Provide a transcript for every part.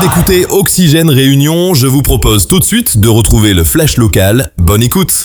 Écoutez Oxygène Réunion, je vous propose tout de suite de retrouver le flash local. Bonne écoute.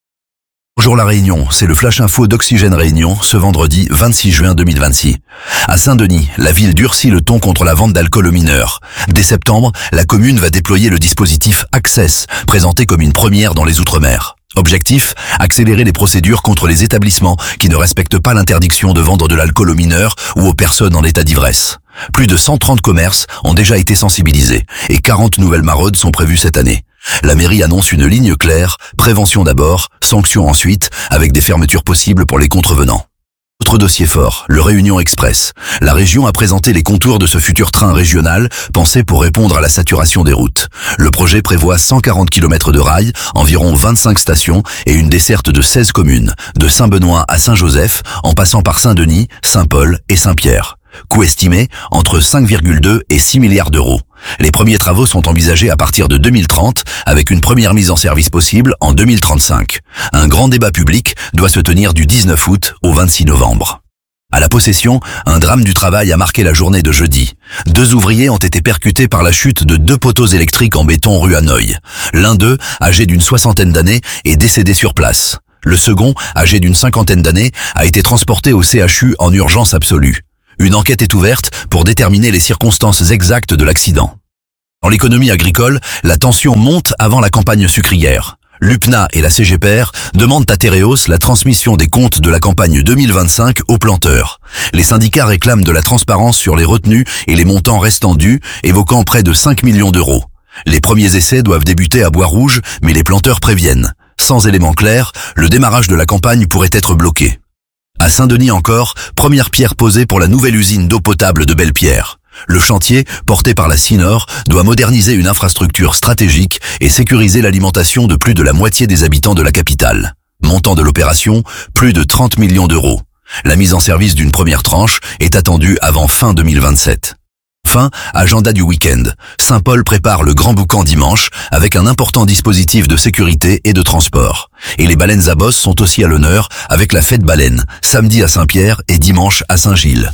Bonjour La Réunion, c'est le flash info d'Oxygène Réunion ce vendredi 26 juin 2026. À Saint-Denis, la ville durcit le ton contre la vente d'alcool aux mineurs. Dès septembre, la commune va déployer le dispositif Access, présenté comme une première dans les Outre-mer. Objectif, accélérer les procédures contre les établissements qui ne respectent pas l'interdiction de vendre de l'alcool aux mineurs ou aux personnes en état d'ivresse. Plus de 130 commerces ont déjà été sensibilisés et 40 nouvelles maraudes sont prévues cette année. La mairie annonce une ligne claire, prévention d'abord, sanctions ensuite, avec des fermetures possibles pour les contrevenants. Autre dossier fort, le Réunion Express. La région a présenté les contours de ce futur train régional, pensé pour répondre à la saturation des routes. Le projet prévoit 140 km de rails, environ 25 stations et une desserte de 16 communes, de Saint-Benoît à Saint-Joseph, en passant par Saint-Denis, Saint-Paul et Saint-Pierre. Coût estimé entre 5,2 et 6 milliards d'euros. Les premiers travaux sont envisagés à partir de 2030, avec une première mise en service possible en 2035. Un grand débat public doit se tenir du 19 août au 26 novembre. À la Possession, un drame du travail a marqué la journée de jeudi. 2 ouvriers ont été percutés par la chute de 2 poteaux électriques en béton rue Hanoï. L'un d'eux, âgé d'une 60aine d'années, est décédé sur place. Le second, âgé d'une 50aine d'années, a été transporté au CHU en urgence absolue. Une enquête est ouverte pour déterminer les circonstances exactes de l'accident. Dans l'économie agricole, la tension monte avant la campagne sucrière. L'UPNA et la CGPR demandent à Tereos la transmission des comptes de la campagne 2025 aux planteurs. Les syndicats réclament de la transparence sur les retenues et les montants restants dus, évoquant près de 5 millions d'euros. Les premiers essais doivent débuter à Bois-Rouge, mais les planteurs préviennent. Sans éléments clairs, le démarrage de la campagne pourrait être bloqué. À Saint-Denis encore, première pierre posée pour la nouvelle usine d'eau potable de Belle-Pierre. Le chantier, porté par la Cinor, doit moderniser une infrastructure stratégique et sécuriser l'alimentation de plus de la moitié des habitants de la capitale. Montant de l'opération, plus de 30 millions d'euros. La mise en service d'une première tranche est attendue avant fin 2027. Enfin, agenda du week-end. Saint-Paul prépare le Grand Boucan dimanche avec un important dispositif de sécurité et de transport. Et les baleines à bosse sont aussi à l'honneur avec la fête baleine, samedi à Saint-Pierre et dimanche à Saint-Gilles.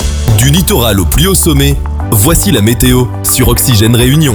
Du littoral au plus haut sommet, voici la météo sur Oxygène Réunion.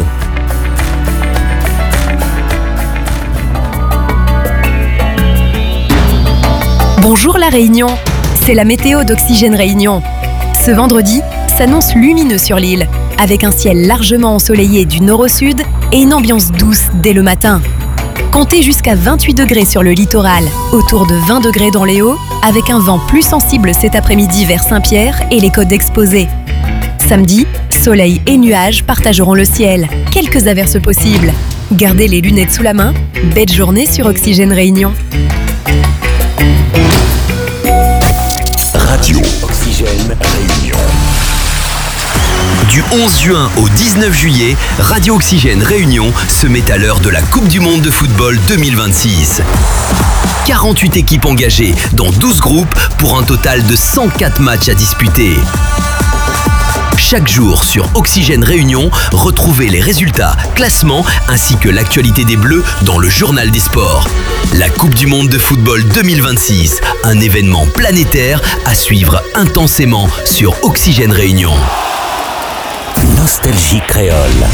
Bonjour La Réunion, c'est la météo d'Oxygène Réunion. Ce vendredi s'annonce lumineux sur l'île, avec un ciel largement ensoleillé du nord au sud et une ambiance douce dès le matin. Comptez jusqu'à 28 degrés sur le littoral, autour de 20 degrés dans les Hauts, avec un vent plus sensible cet après-midi vers Saint-Pierre et les côtes exposées. Samedi, soleil et nuages partageront le ciel, quelques averses possibles. Gardez les lunettes sous la main, belle journée sur Oxygène Réunion. Radio Oxygène Réunion. Du 11 juin au 19 juillet, Radio Oxygène Réunion se met à l'heure de la Coupe du Monde de football 2026. 48 équipes engagées dans 12 groupes pour un total de 104 matchs à disputer. Chaque jour sur Oxygène Réunion, retrouvez les résultats, classements ainsi que l'actualité des Bleus dans le journal des sports. La Coupe du Monde de football 2026, un événement planétaire à suivre intensément sur Oxygène Réunion. Nostalgie créole.